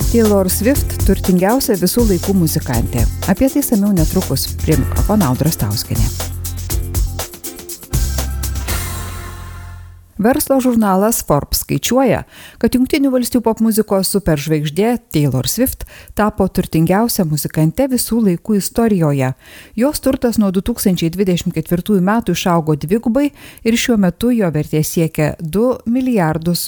Taylor Swift turtingiausia visų laikų muzikantė. Apie tai samiau netrukus. Prie mikrofono Audra Stauskienė. Verslo žurnalas Forbes skaičiuoja, kad Jungtinių valstijų popmuzikos superžvaigždė Taylor Swift tapo turtingiausia muzikante visų laikų istorijoje. Jos turtas nuo 2024 metų išaugo dvigubai ir šiuo metu jo vertė siekia $2 milijardus.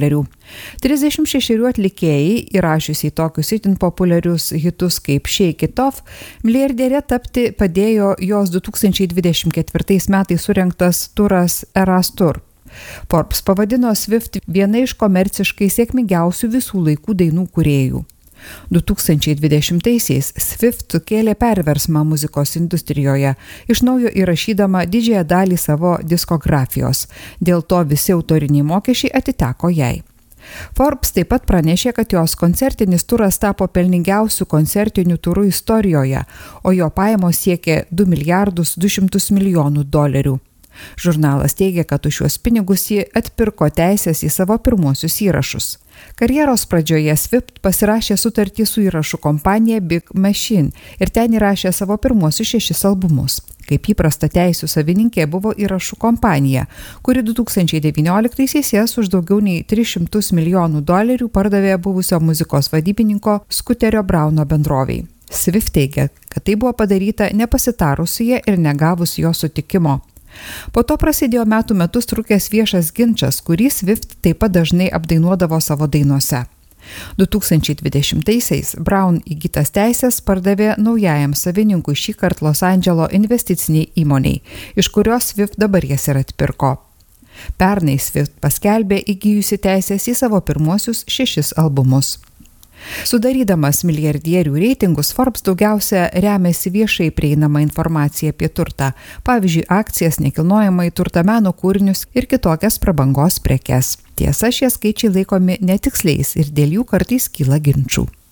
36 atlikėjai, įrašiusiai tokius itin populiarius hitus kaip Shake It Off, milijardierė tapti padėjo jos 2024 metais surengtas turas Eras Tour. Forbes pavadino Swift viena iš komerciškai sėkmingiausių visų laikų dainų kūrėjų. 2020-aisiais Swift sukėlė perversmą muzikos industrijoje, iš naujo įrašydama didžiąją dalį savo diskografijos. Dėl to visi autoriniai mokesčiai atiteko jai. Forbes taip pat pranešė, kad jos koncertinis turas tapo pelningiausiu koncertiniu turu istorijoje, o jo pajamos siekė $2 milijardus 200 milijonų. Žurnalas teigia, kad už šiuos pinigus ji atpirko teisės į savo pirmuosius įrašus. Karjeros pradžioje Swift pasirašė sutartį su įrašų kompanija Big Machine ir ten įrašė savo pirmuosius 6 albumus. Kaip įprasta teisių savininkė buvo įrašų kompanija, kuri 2019-aisiais jas už daugiau nei $300 milijonų pardavė buvusio muzikos vadybininko Scooterio Browno bendrovei. Swift teigia, kad tai buvo padaryta nepasitarus su ja ir negavus jo sutikimo. Po to prasidėjo metų metus trukęs viešas ginčas, kurį Swift taip pat dažnai apdainuodavo savo dainose. 2020-aisiais Brown įgytas teisės pardavė naujajam savininkui šįkart Los Andželo investiciniai įmoniai, iš kurios Swift dabar jas ir atpirko. Pernai Swift paskelbė įgijusi teisės į savo pirmuosius 6 albumus. Sudarydamas milijardierių reitingus, Forbes daugiausia remiasi viešai prieinamą informaciją apie turtą, pavyzdžiui, akcijas, nekilnojamąjį turtą, meno kūrinius ir kitokias prabangos prekes. Tiesa, šie skaičiai laikomi netiksliais ir dėl jų kartais kyla ginčų.